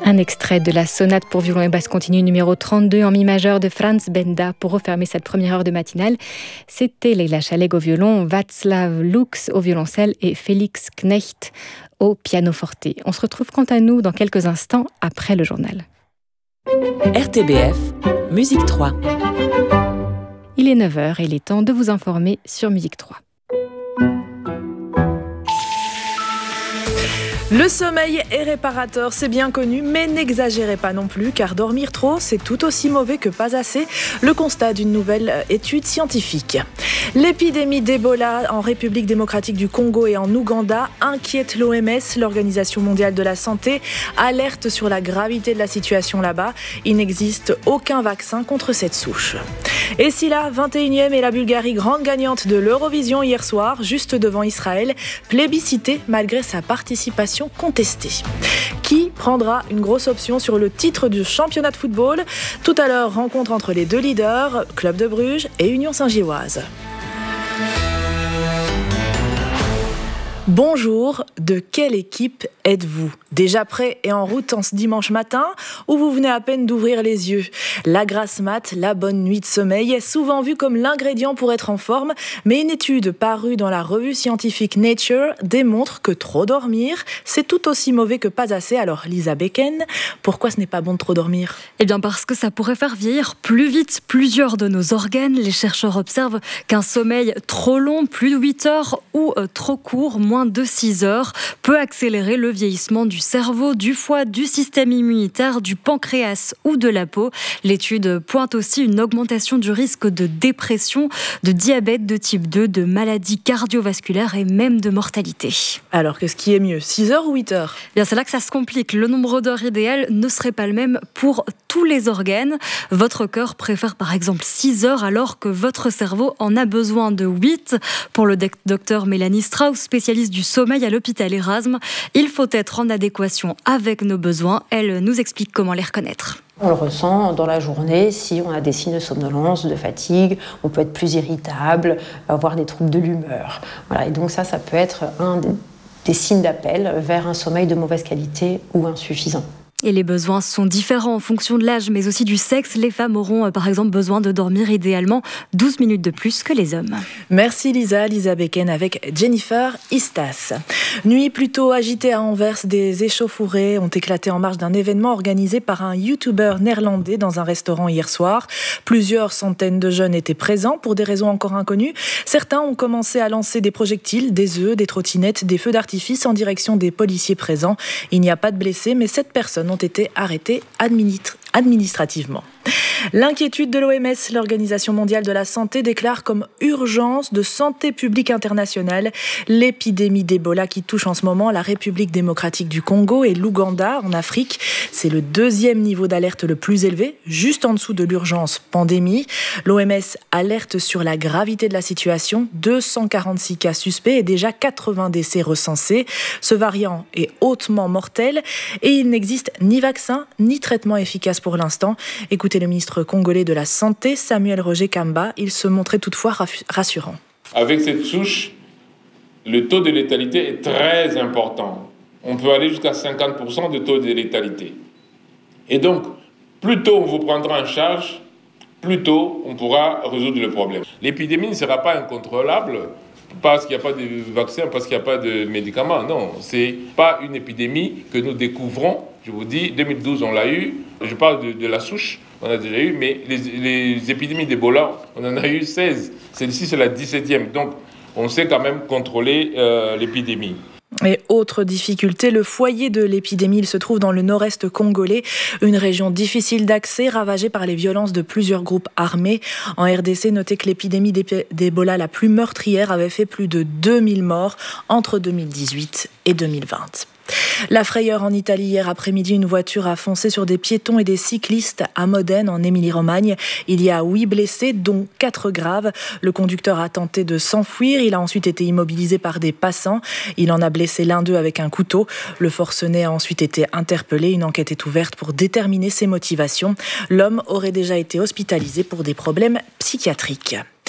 Un extrait de la sonate pour violon et basse continue numéro 32 en mi majeur de Franz Benda pour refermer cette première heure de matinale. C'était Leila Chaleg au violon, Václav Lux au violoncelle et Félix Knecht au pianoforte. On se retrouve quant à nous dans quelques instants après le journal. RTBF, Musique 3. Il est 9h et il est temps de vous informer sur Musique 3. Le sommeil est réparateur, c'est bien connu, mais n'exagérez pas non plus, car dormir trop, c'est tout aussi mauvais que pas assez. Le constat d'une nouvelle étude scientifique. L'épidémie d'Ebola en République démocratique du Congo et en Ouganda inquiète l'OMS, l'Organisation mondiale de la santé, alerte sur la gravité de la situation là-bas. Il n'existe aucun vaccin contre cette souche. Et si la 21e et la Bulgarie grande gagnante de l'Eurovision hier soir, juste devant Israël, plébiscitée malgré sa participation contestée. Qui prendra une grosse option sur le titre du championnat de football ? Tout à l'heure, rencontre entre les deux leaders, Club de Bruges et Union Saint-Gilloise. Bonjour, de quelle équipe êtes-vous ? Déjà prêt et en route en ce dimanche matin ou vous venez à peine d'ouvrir les yeux ? La grasse mat, la bonne nuit de sommeil est souvent vue comme l'ingrédient pour être en forme, mais une étude parue dans la revue scientifique Nature démontre que trop dormir, c'est tout aussi mauvais que pas assez. Alors Lisa Becken, pourquoi ce n'est pas bon de trop dormir ? Eh bien parce que ça pourrait faire vieillir plus vite plusieurs de nos organes. Les chercheurs observent qu'un sommeil trop long, plus de 8 heures ou trop court, moins de 6 heures, peut accélérer le vieillissement du cerveau, du foie, du système immunitaire, du pancréas ou de la peau. L'étude pointe aussi une augmentation du risque de dépression, de diabète de type 2, de maladies cardiovasculaires et même de mortalité. Alors qu'est-ce qui est mieux, 6 heures ou 8 heures ? Bien, c'est là que ça se complique. Le nombre d'heures idéal ne serait pas le même pour tous les organes. Votre cœur préfère par exemple 6 heures alors que votre cerveau en a besoin de 8. Pour le docteur Mélanie Strauss, spécialiste du sommeil à l'hôpital Erasme, il faut être en adéquation avec nos besoins. Elle nous explique comment les reconnaître. On le ressent dans la journée, si on a des signes de somnolence, de fatigue, on peut être plus irritable, avoir des troubles de l'humeur. Voilà, et donc ça peut être un des signes d'appel vers un sommeil de mauvaise qualité ou insuffisant. Et les besoins sont différents en fonction de l'âge, mais aussi du sexe. Les femmes auront par exemple besoin de dormir idéalement 12 minutes de plus que les hommes. Merci Lisa Becken avec Jennifer Istas. Nuit plutôt agitée à Anvers, des échauffourées ont éclaté en marge d'un événement organisé par un youtubeur néerlandais dans un restaurant hier soir. Plusieurs centaines de jeunes étaient présents pour des raisons encore inconnues. Certains ont commencé à lancer des projectiles, des œufs, des trottinettes, des feux d'artifice en direction des policiers présents. Il n'y a pas de blessés, mais 7 personnes ont été arrêtés administrativement. L'inquiétude de l'OMS, l'Organisation mondiale de la santé, déclare comme urgence de santé publique internationale l'épidémie d'Ebola qui touche en ce moment la République démocratique du Congo et l'Ouganda en Afrique. C'est le 2e niveau d'alerte le plus élevé, juste en dessous de l'urgence pandémie. L'OMS alerte sur la gravité de la situation, 246 cas suspects et déjà 80 décès recensés. Ce variant est hautement mortel et il n'existe ni vaccin ni traitement efficace pour l'instant. Écoutez le ministre congolais de la Santé, Samuel Roger Kamba, il se montrait toutefois rassurant. Avec cette souche, le taux de létalité est très important. On peut aller jusqu'à 50% de taux de létalité. Et donc, plus tôt on vous prendra en charge, plus tôt on pourra résoudre le problème. L'épidémie ne sera pas incontrôlable parce qu'il n'y a pas de vaccin, parce qu'il n'y a pas de médicaments. Non, ce n'est pas une épidémie que nous découvrons. Je vous dis, 2012, on l'a eu. Je parle de la souche, on a déjà eu, mais les épidémies d'Ebola, on en a eu 16. Celle-ci, c'est la 17e. Donc, on sait quand même contrôler l'épidémie. Et autre difficulté, le foyer de l'épidémie, il se trouve dans le nord-est congolais, une région difficile d'accès, ravagée par les violences de plusieurs groupes armés. En RDC, notez que l'épidémie d'Ebola la plus meurtrière avait fait plus de 2000 morts entre 2018 et 2020. La frayeur en Italie hier après-midi, une voiture a foncé sur des piétons et des cyclistes à Modène en Émilie-Romagne. Il y a 8 blessés, dont 4 graves. Le conducteur a tenté de s'enfuir. Il a ensuite été immobilisé par des passants. Il en a blessé l'un d'eux avec un couteau. Le forcené a ensuite été interpellé. Une enquête est ouverte pour déterminer ses motivations. L'homme aurait déjà été hospitalisé pour des problèmes psychiatriques.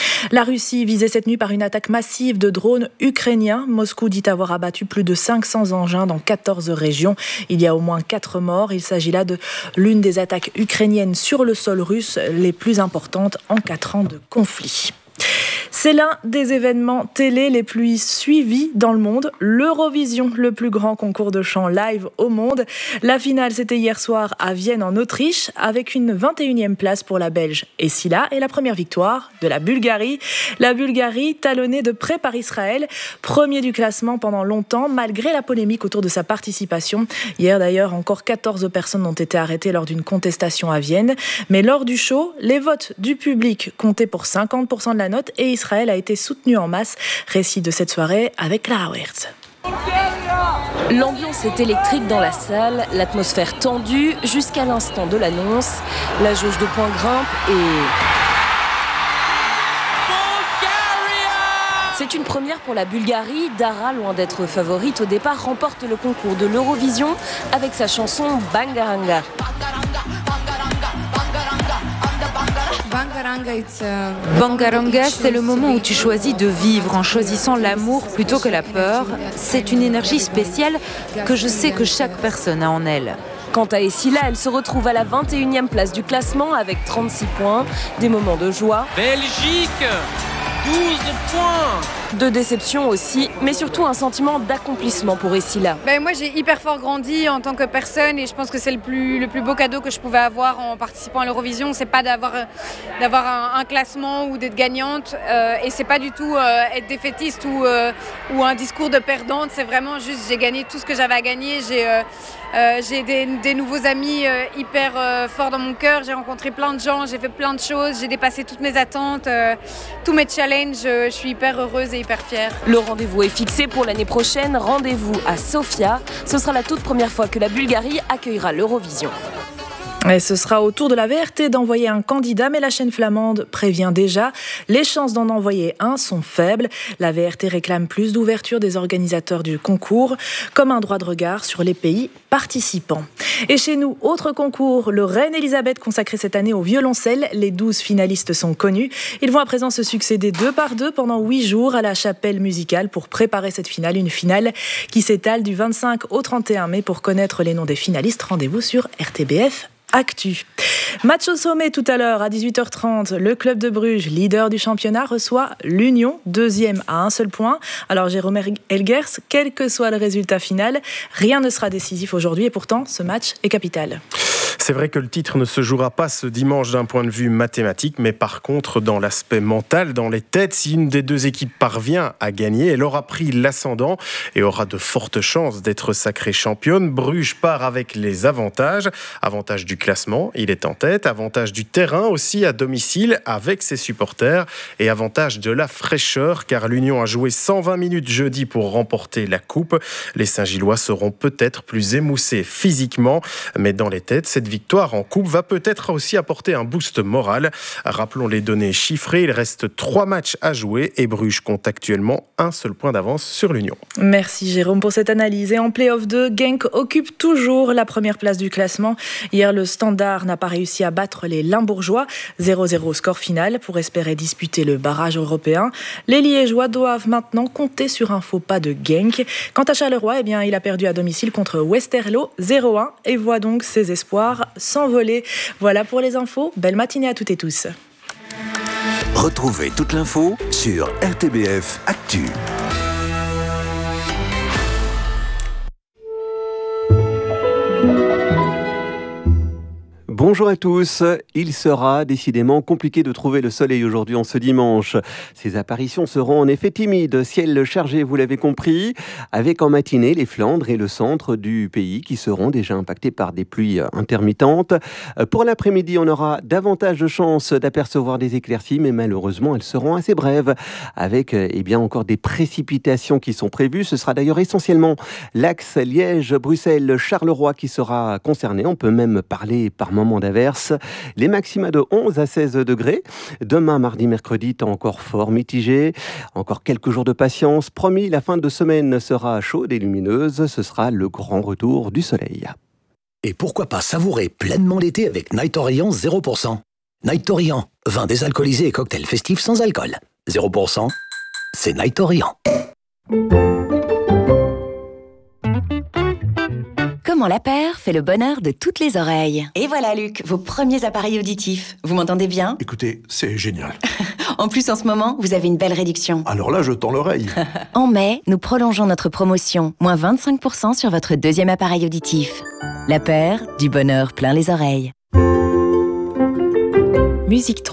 La Russie visée cette nuit par une attaque massive de drones ukrainiens. Moscou dit avoir abattu plus de 500 engins dans 14 régions. Il y a au moins 4 morts. Il s'agit là de l'une des attaques ukrainiennes sur le sol russe les plus importantes en 4 ans de conflit. C'est l'un des événements télé les plus suivis dans le monde, l'Eurovision, le plus grand concours de chant live au monde. La finale, c'était hier soir à Vienne en Autriche, avec une 21e place pour la Belge Essila et la première victoire de la Bulgarie. La Bulgarie, talonnée de près par Israël, premier du classement pendant longtemps, malgré la polémique autour de sa participation. Hier d'ailleurs, encore 14 personnes ont été arrêtées lors d'une contestation à Vienne. Mais lors du show, les votes du public comptaient pour 50% de la note et Israël a été soutenu en masse. Récit de cette soirée avec Clara Wertz. L'ambiance est électrique dans la salle, l'atmosphère tendue jusqu'à l'instant de l'annonce. La jauge de points grimpe et... C'est une première pour la Bulgarie. Dara, loin d'être favorite au départ, remporte le concours de l'Eurovision avec sa chanson Bangaranga. Bangaranga, c'est le moment où tu choisis de vivre en choisissant l'amour plutôt que la peur. C'est une énergie spéciale que je sais que chaque personne a en elle. Quant à Essila, elle se retrouve à la 21e place du classement avec 36 points. Des moments de joie. Belgique, 12 points. De déception aussi, mais surtout un sentiment d'accomplissement pour Essila. Moi j'ai hyper fort grandi en tant que personne et je pense que c'est le plus beau cadeau que je pouvais avoir en participant à l'Eurovision. C'est pas d'avoir un classement ou d'être gagnante et c'est pas du tout être défaitiste ou un discours de perdante. C'est vraiment juste j'ai gagné tout ce que j'avais à gagner. J'ai des nouveaux amis hyper forts dans mon cœur. J'ai rencontré plein de gens, j'ai fait plein de choses, j'ai dépassé toutes mes attentes, tous mes challenges. Je suis hyper heureuse et hyper fière. Le rendez-vous est fixé pour l'année prochaine. Rendez-vous à Sofia. Ce sera la toute première fois que la Bulgarie accueillera l'Eurovision. Et ce sera au tour de la VRT d'envoyer un candidat, mais la chaîne flamande prévient déjà, les chances d'en envoyer un sont faibles. La VRT réclame plus d'ouverture des organisateurs du concours, comme un droit de regard sur les pays participants. Et chez nous, autre concours, le Reine Elisabeth consacré cette année au violoncelle. Les 12 finalistes sont connus. Ils vont à présent se succéder 2 par 2 pendant 8 jours à la chapelle musicale pour préparer cette finale. Une finale qui s'étale du 25 au 31 mai. Pour connaître les noms des finalistes, rendez-vous sur RTBF Actu. Match au sommet tout à l'heure à 18h30. Le club de Bruges, leader du championnat, reçoit l'Union, deuxième à un seul point. Alors Jérôme Elgers, quel que soit le résultat final, rien ne sera décisif aujourd'hui et pourtant ce match est capital. C'est vrai que le titre ne se jouera pas ce dimanche d'un point de vue mathématique, mais par contre, dans l'aspect mental, dans les têtes, si une des deux équipes parvient à gagner, elle aura pris l'ascendant et aura de fortes chances d'être sacrée championne. Bruges part avec les avantages. Avantage du classement, il est en tête. Avantage du terrain aussi à domicile avec ses supporters. Et avantage de la fraîcheur, car l'Union a joué 120 minutes jeudi pour remporter la coupe. Les Saint-Gillois seront peut-être plus émoussés physiquement, mais dans les têtes, cette victoire en coupe va peut-être aussi apporter un boost moral. Rappelons les données chiffrées, il reste 3 matchs à jouer et Bruges compte actuellement un seul point d'avance sur l'Union. Merci Jérôme pour cette analyse. Et en play-off 2, Genk occupe toujours la première place du classement. Hier, le Standard n'a pas réussi à battre les Limbourgeois. 0-0 score final pour espérer disputer le barrage européen. Les Liégeois doivent maintenant compter sur un faux pas de Genk. Quant à Charleroi, il a perdu à domicile contre Westerlo 0-1 et voit donc ses espoirs s'envoler. Voilà pour les infos. Belle matinée à toutes et tous. Retrouvez toute l'info sur RTBF Actu. Bonjour à tous. Il sera décidément compliqué de trouver le soleil aujourd'hui en ce dimanche. Ces apparitions seront en effet timides. Ciel chargé, vous l'avez compris, avec en matinée les Flandres et le centre du pays qui seront déjà impactés par des pluies intermittentes. Pour l'après-midi, on aura davantage de chances d'apercevoir des éclaircies, mais malheureusement, elles seront assez brèves, avec encore des précipitations qui sont prévues. Ce sera d'ailleurs essentiellement l'axe Liège-Bruxelles-Charleroi qui sera concerné. On peut même parler par moments d'averses. Les maxima de 11 à 16 degrés. Demain, mardi, mercredi, temps encore fort mitigé. Encore quelques jours de patience. Promis, la fin de semaine sera chaude et lumineuse. Ce sera le grand retour du soleil. Et pourquoi pas savourer pleinement l'été avec Night Orient 0%. Night Orient, vin désalcoolisé et cocktail festif sans alcool. 0%, c'est Night Orient. Comment la paire fait le bonheur de toutes les oreilles. Et voilà Luc, vos premiers appareils auditifs. Vous m'entendez bien? Écoutez, c'est génial. En plus, en ce moment, vous avez une belle réduction. Alors là, je tends l'oreille. En mai, nous prolongeons notre promotion. Moins 25% sur votre deuxième appareil auditif. La paire, du bonheur plein les oreilles. Musique 3.